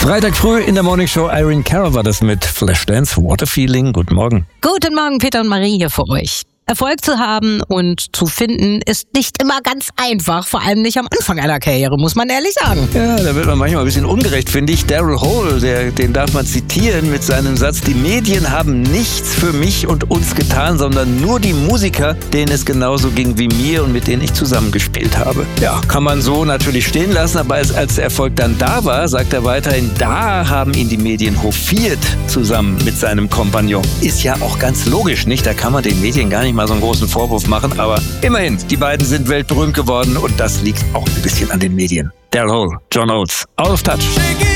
Freitag früh in der Morning Show, Irene Cara war das mit Flashdance, What a Feeling. Guten Morgen. Guten Morgen, Peter und Marie hier für euch. Erfolg zu haben und zu finden ist nicht immer ganz einfach, vor allem nicht am Anfang einer Karriere, muss man ehrlich sagen. Ja, da wird man manchmal ein bisschen ungerecht, finde ich. Daryl Hall, den darf man zitieren mit seinem Satz: Die Medien haben nichts für mich und uns getan, sondern nur die Musiker, denen es genauso ging wie mir und mit denen ich zusammengespielt habe. Ja, kann man so natürlich stehen lassen, aber als der Erfolg dann da war, sagt er weiterhin, da haben ihn die Medien hofiert zusammen mit seinem Kompagnon. Ist ja auch ganz logisch, nicht? Da kann man den Medien gar nicht mal so einen großen Vorwurf machen, aber immerhin, die beiden sind weltberühmt geworden und das liegt auch ein bisschen an den Medien. Daryl Hall, John Oates, Out of Touch.